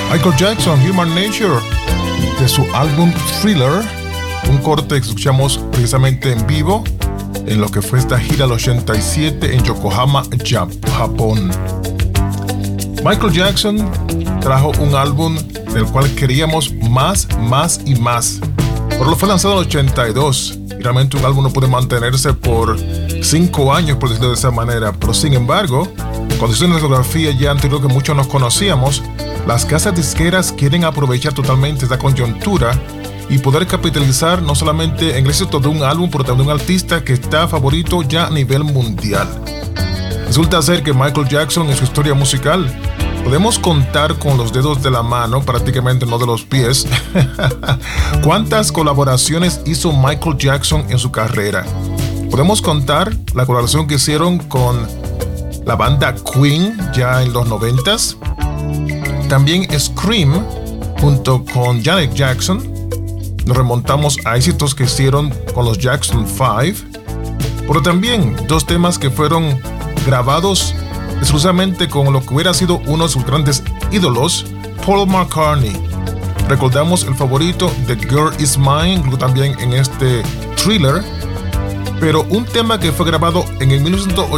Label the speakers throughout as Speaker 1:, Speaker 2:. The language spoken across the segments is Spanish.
Speaker 1: Michael Jackson, Human Nature, de su álbum Thriller, un corte que escuchamos precisamente en vivo en lo que fue esta gira del 87 en Yokohama, Japón. Michael Jackson trajo un álbum del cual queríamos más y más. Pero lo fue lanzado en el 82 y realmente un álbum no puede mantenerse por 5 años, por decirlo de esa manera. Pero sin embargo, cuando hizo una discografía ya anterior que muchos nos conocíamos, las casas disqueras quieren aprovechar totalmente esta coyuntura y poder capitalizar no solamente en el éxito de un álbum, pero también de un artista que está favorito ya a nivel mundial. Resulta ser que Michael Jackson en su historia musical podemos contar con los dedos de la mano, prácticamente no de los pies, cuántas colaboraciones hizo Michael Jackson en su carrera. Podemos contar la colaboración que hicieron con la banda Queen ya en los 90s. También Scream junto con Janet Jackson. Nos remontamos a éxitos que hicieron con los Jackson 5. Pero también 2 temas que fueron grabados exclusivamente con lo que hubiera sido uno de sus grandes ídolos, Paul McCartney. Recordamos el favorito, The Girl Is Mine, también en este Thriller. Pero un tema que fue grabado en el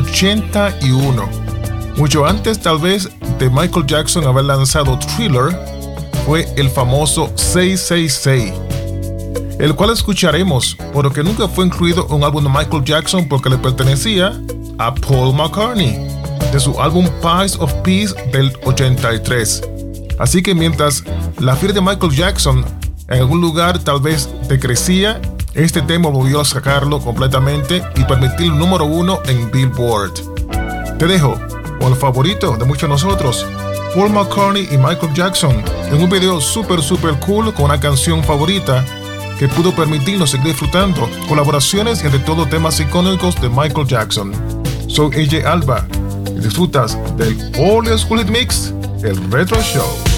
Speaker 1: 1981, mucho antes tal vez de Michael Jackson haber lanzado Thriller, fue el famoso 666, el cual escucharemos, pero que nunca fue incluido en un álbum de Michael Jackson porque le pertenecía a Paul McCartney, de su álbum Pies of Peace del 83. Así que mientras la fiebre de Michael Jackson en algún lugar tal vez decrecía, este tema volvió a sacarlo completamente y permitirlo número 1 en Billboard. Te dejo con el favorito de muchos de nosotros, Paul McCartney y Michael Jackson, en un video súper cool con una canción favorita que pudo permitirnos seguir disfrutando colaboraciones y entre todo temas icónicos de Michael Jackson. Soy AJ Alba y disfrutas del All School Hit Mix, el Retro Show.